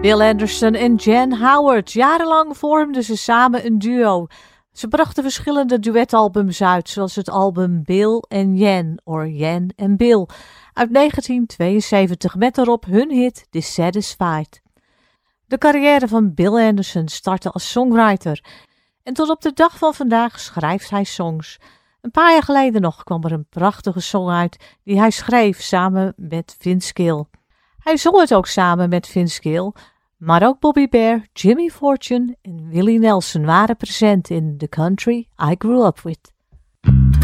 Bill Anderson en Jan Howard. Jarenlang vormden ze samen een duo. Ze brachten verschillende duetalbums uit, zoals het album Bill and Jan, of Jan and Bill, uit 1972, met daarop hun hit Dissatisfied. De carrière van Bill Anderson startte als songwriter en tot op de dag van vandaag schrijft hij songs. Een paar jaar geleden nog kwam er een prachtige song uit die hij schreef samen met Vince Gill. Hij zong het ook samen met Vince Gill, maar ook Bobby Bare, Jimmy Fortune en Willie Nelson waren present in The Country I Grew Up With.